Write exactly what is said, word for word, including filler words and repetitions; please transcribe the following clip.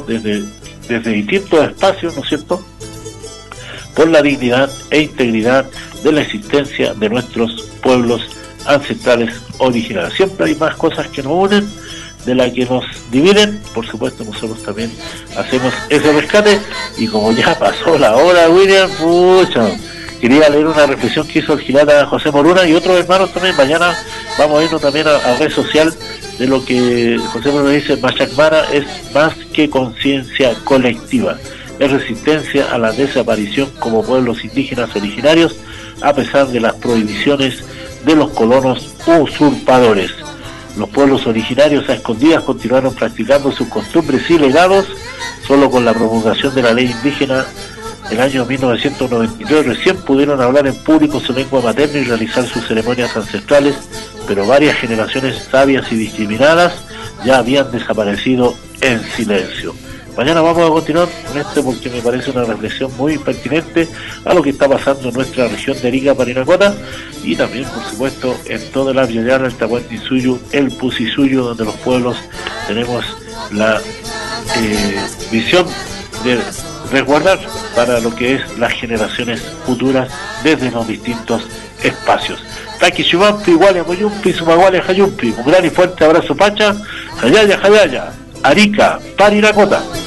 desde, desde distintos espacios, ¿no es cierto?, por la dignidad e integridad de la existencia de nuestros pueblos ancestrales originales. Siempre hay más cosas que nos unen de las que nos dividen. Por supuesto, nosotros también hacemos ese rescate, y como ya pasó la hora, William, pucha, quería leer una reflexión que hizo el gilata José Moruna y otros hermanos también. Mañana vamos a irnos también a, a red social de lo que José Moruna dice: Machac Mara es más que conciencia colectiva, es resistencia a la desaparición como pueblos indígenas originarios, a pesar de las prohibiciones de los colonos usurpadores. Los pueblos originarios a escondidas continuaron practicando sus costumbres y legados. Solo con la promulgación de la ley indígena el año mil novecientos noventa y tres recién pudieron hablar en público su lengua materna y realizar sus ceremonias ancestrales, pero varias generaciones sabias y discriminadas ya habían desaparecido en silencio. Mañana vamos a continuar con este porque me parece una reflexión muy pertinente a lo que está pasando en nuestra región de Arica, Parinacota, y también, por supuesto, en toda la Avioyana, el Tahuantinsuyo, el Pusisuyo, donde los pueblos tenemos la eh, visión de resguardar para lo que es las generaciones futuras desde los distintos espacios. Taki Chubampi, Iguale Moyumpi, Sumaguale Jayumpi. Un gran y fuerte abrazo, Pacha, Jayaya, Jayaya, Arica, Parinacota.